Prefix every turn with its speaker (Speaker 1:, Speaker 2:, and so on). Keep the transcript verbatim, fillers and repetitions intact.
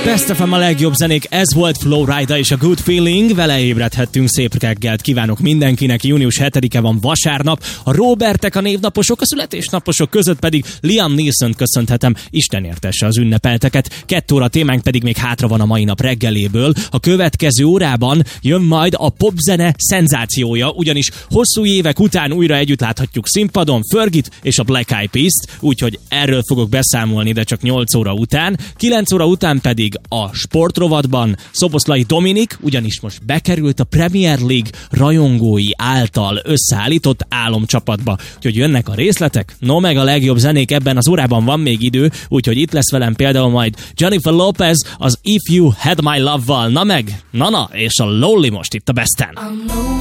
Speaker 1: Best ef em a legjobb zenék, ez volt Flowrida és a Good Feeling, vele ébredhettünk, szép reggelt kívánok mindenkinek, június hetedike van, vasárnap, a Robertek a névnaposok, a születésnaposok között pedig Liam Neeson köszönhetem, Isten értesse az ünnepelteket, kettő óra témánk pedig még hátra van a mai nap reggeléből, a következő órában jön majd a popzene szenzációja, ugyanis hosszú évek után újra együtt láthatjuk színpadon Fergit és a Black Eyed Peas-t, úgyhogy erről fogok beszámolni, de csak nyolc óra után, kilenc óra után pedig a sportrovatban Szoboszlai Dominik, ugyanis most bekerült a Premier League rajongói által összeállított álomcsapatba. Úgyhogy jönnek a részletek, no meg a legjobb zenék, ebben az órában van még idő, úgyhogy itt lesz velem például majd Jennifer Lopez az If You Had My Love-val, na meg, na na, és a Lonely most itt a Besten.